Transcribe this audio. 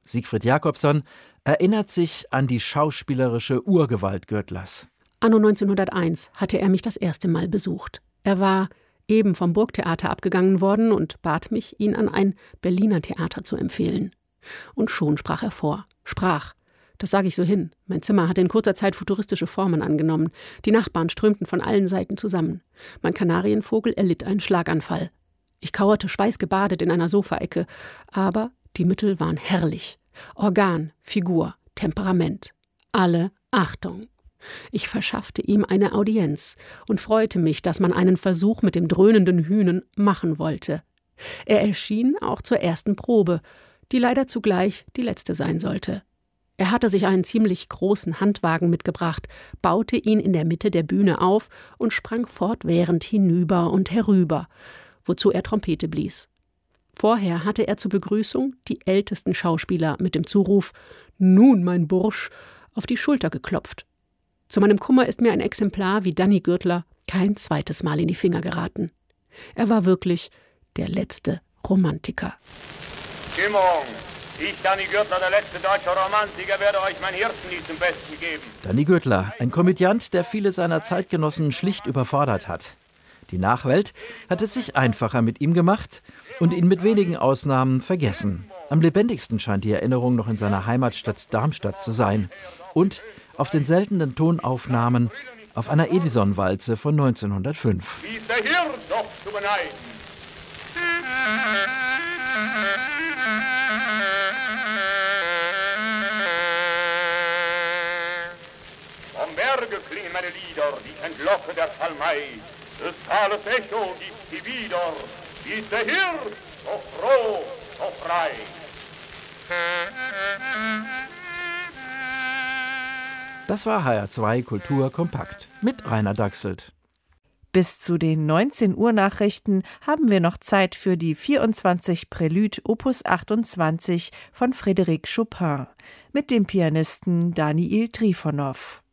Siegfried Jacobson, erinnert sich an die schauspielerische Urgewalt Gürtlers. Anno 1901 hatte er mich das erste Mal besucht. Er war eben vom Burgtheater abgegangen worden und bat mich, ihn an ein Berliner Theater zu empfehlen. Und schon sprach er vor. Das sage ich so hin. Mein Zimmer hatte in kurzer Zeit futuristische Formen angenommen. Die Nachbarn strömten von allen Seiten zusammen. Mein Kanarienvogel erlitt einen Schlaganfall. Ich kauerte schweißgebadet in einer Sofaecke. Aber die Mittel waren herrlich. Organ, Figur, Temperament. Alle Achtung. Ich verschaffte ihm eine Audienz und freute mich, dass man einen Versuch mit dem dröhnenden Hünen machen wollte. Er erschien auch zur ersten Probe, die leider zugleich die letzte sein sollte. Er hatte sich einen ziemlich großen Handwagen mitgebracht, baute ihn in der Mitte der Bühne auf und sprang fortwährend hinüber und herüber, wozu er Trompete blies. Vorher hatte er zur Begrüßung die ältesten Schauspieler mit dem Zuruf »Nun, mein Bursch«, auf die Schulter geklopft. Zu meinem Kummer ist mir ein Exemplar wie Danny Gürtler kein zweites Mal in die Finger geraten. Er war wirklich der letzte Romantiker. Stimmung! Ich, Danny Gürtler, der letzte deutsche Romantiker, werde euch mein Hirtenlied zum Besten geben. Danny Gürtler, ein Komödiant, der viele seiner Zeitgenossen schlicht überfordert hat. Die Nachwelt hat es sich einfacher mit ihm gemacht und ihn mit wenigen Ausnahmen vergessen. Am lebendigsten scheint die Erinnerung noch in seiner Heimatstadt Darmstadt zu sein. Und auf den seltenen Tonaufnahmen auf einer Edison-Walze von 1905. Wie ist der Hirn doch zu beneiden? Vom Berge klingen meine Lieder, die entlocke der Schalmei. Des Tales Echo gibt sie wieder. Wie ist der Hirn so froh, so frei? Das war HR2 Kultur kompakt mit Rainer Dachselt. Bis zu den 19 Uhr Nachrichten haben wir noch Zeit für die 24 Prélude Opus 28 von Frédéric Chopin mit dem Pianisten Daniil Trifonov.